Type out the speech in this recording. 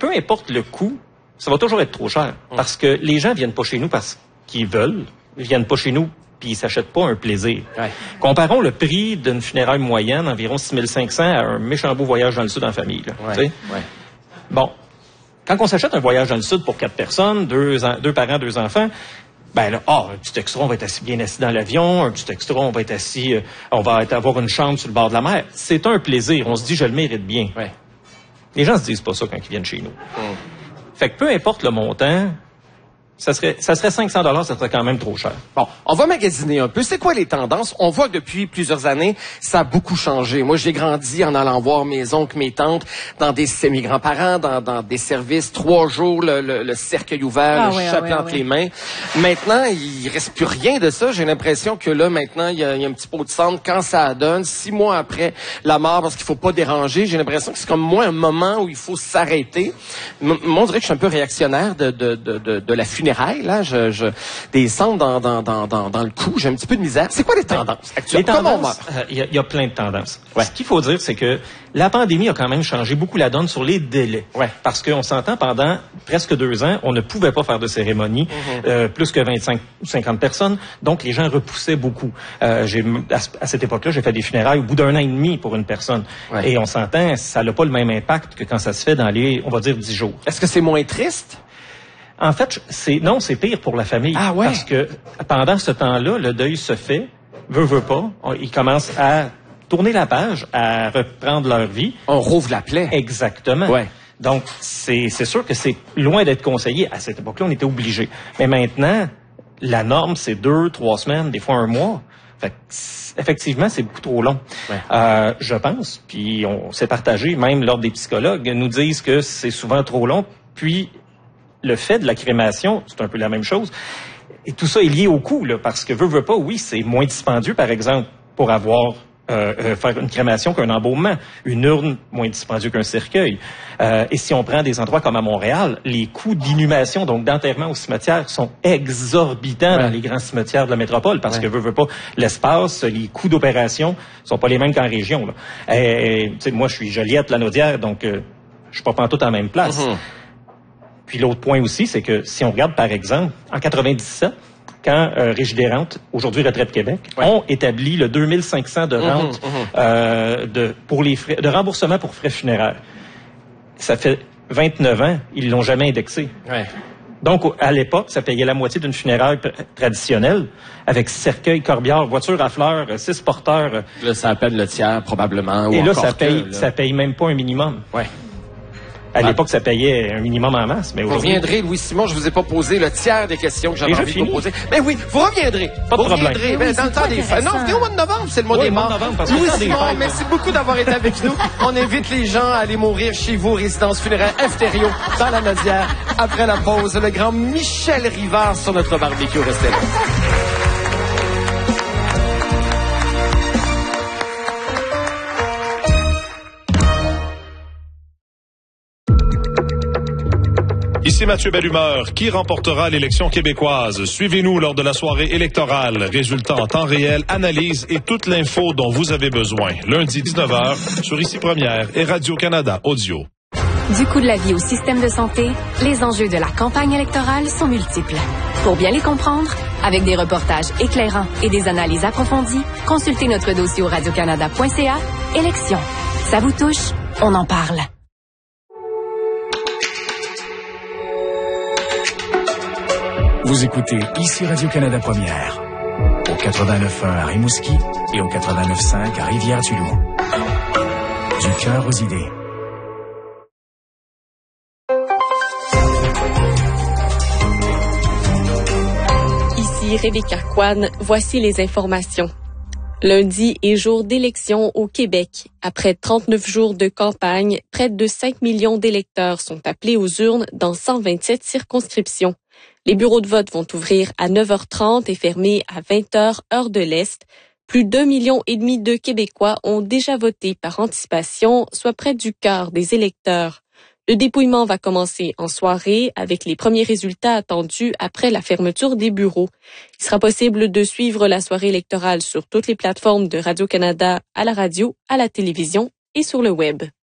peu importe le coût, ça va toujours être trop cher. Parce que les gens viennent pas chez nous parce qu'ils veulent. Ils viennent pas chez nous puis ils s'achètent pas un plaisir. Ouais. Comparons le prix d'une funéraille moyenne, environ 6 500, à un méchant beau voyage dans le sud en famille. Là, ouais. Bon, quand on s'achète un voyage dans le sud pour 4 personnes, 2 parents, 2 enfants, ben là, un petit extra, on va être bien assis dans l'avion, un petit extra, on va être assis, avoir une chambre sur le bord de la mer. C'est un plaisir. On se dit, je le mérite bien. Ouais. Les gens se disent pas ça quand ils viennent chez nous. Fait que peu importe le montant, ça serait 500 $, ça serait quand même trop cher. Bon, on va magasiner un peu. C'est quoi les tendances? On voit que depuis plusieurs années, ça a beaucoup changé. Moi, j'ai grandi en allant voir mes oncles, mes tantes, dans mes grands-parents, dans des services, 3 jours, le cercueil ouvert, chapelet entre les mains. Maintenant, il reste plus rien de ça. J'ai l'impression que là, maintenant, il y a un petit pot de cendre quand ça donne, 6 mois après la mort, parce qu'il faut pas déranger. J'ai l'impression que c'est comme moi un moment où il faut s'arrêter. Moi, on dirait que je suis un peu réactionnaire de la funéraire. Là, des cendres dans le cou, j'ai un petit peu de misère. C'est quoi les tendances actuelles? Il y a plein de tendances. Ouais. Ce qu'il faut dire, c'est que la pandémie a quand même changé beaucoup la donne sur les délais. Ouais. Parce qu'on s'entend, pendant presque 2 ans, on ne pouvait pas faire de cérémonie, plus que 25 ou 50 personnes. Donc, les gens repoussaient beaucoup. À cette époque-là, j'ai fait des funérailles au bout d'1 an et demi pour une personne. Ouais. Et on s'entend, ça n'a pas le même impact que quand ça se fait dans les, on va dire, 10 jours. Est-ce que c'est moins triste? En fait, c'est pire pour la famille. Ah ouais? Parce que pendant ce temps-là, le deuil se fait, veut pas. Ils commencent à tourner la page, à reprendre leur vie. On rouvre la plaie. Exactement. Ouais. Donc, c'est sûr que c'est loin d'être conseillé. À cette époque-là, on était obligé. Mais maintenant, la norme, c'est 2, 3 semaines, des fois 1 mois. Fait que, effectivement, c'est beaucoup trop long. Ouais. Je pense, puis on s'est partagé, même lors des psychologues, nous disent que c'est souvent trop long. Puis, le fait de la crémation, c'est un peu la même chose. Et tout ça est lié au coût, là, parce que veut pas, oui, c'est moins dispendieux, par exemple, pour avoir faire une crémation qu'un embaumement. Une urne, moins dispendieux qu'un cercueil. Et si on prend des endroits comme à Montréal, les coûts d'inhumation, donc d'enterrement au cimetière, sont exorbitants dans les grands cimetières de la métropole, parce que veut pas, l'espace, les coûts d'opération sont pas les mêmes qu'en région. Là. Moi, je suis Joliette-Lanaudière, donc je suis pas pantoute à la même place. Puis l'autre point aussi, c'est que si on regarde, par exemple, en 97, quand Régie des rentes, aujourd'hui Retraite Québec, ont établi le 2500 de rente pour les frais de remboursement pour frais funéraires. Ça fait 29 ans, ils l'ont jamais indexé. Ouais. Donc, à l'époque, ça payait la moitié d'une funéraire traditionnelle, avec cercueil, corbière, voiture à fleurs, 6 porteurs. Là, ça appelle le tiers, probablement. Et là, ça paye même pas un minimum. Ouais. À l'époque, ça payait un minimum en masse, mais aujourd'hui... Vous reviendrez, Louis-Simon, je vous ai pas posé le tiers des questions que j'avais envie de vous poser. Mais oui, vous reviendrez. Pas de problème. Mais dans le temps des fêtes. Non, venez au mois de novembre, c'est le mois des morts. Louis-Simon, merci beaucoup d'avoir été avec nous. On invite les gens à aller mourir chez vous, résidence funéraire Efterio, dans la Naudière. Après la pause, le grand Michel Rivard sur notre barbecue. Restez là. Ici Mathieu Bellumeur. Qui remportera l'élection québécoise? Suivez-nous lors de la soirée électorale. Résultats en temps réel, analyse et toute l'info dont vous avez besoin. Lundi 19h sur Ici Première et Radio-Canada Audio. Du coût de la vie au système de santé, les enjeux de la campagne électorale sont multiples. Pour bien les comprendre, avec des reportages éclairants et des analyses approfondies, consultez notre dossier au radiocanada.ca. Élections. Ça vous touche? On en parle. Vous écoutez Ici Radio-Canada Première, au 89.1 à Rimouski et au 89.5 à Rivière-du-Loup. Du cœur aux idées. Ici Rebecca Kwan, voici les informations. Lundi est jour d'élection au Québec. Après 39 jours de campagne, près de 5 millions d'électeurs sont appelés aux urnes dans 127 circonscriptions. Les bureaux de vote vont ouvrir à 9h30 et fermer à 20h, heure de l'Est. Plus d'1,5 million de Québécois ont déjà voté par anticipation, soit près du quart des électeurs. Le dépouillement va commencer en soirée avec les premiers résultats attendus après la fermeture des bureaux. Il sera possible de suivre la soirée électorale sur toutes les plateformes de Radio-Canada, à la radio, à la télévision et sur le web.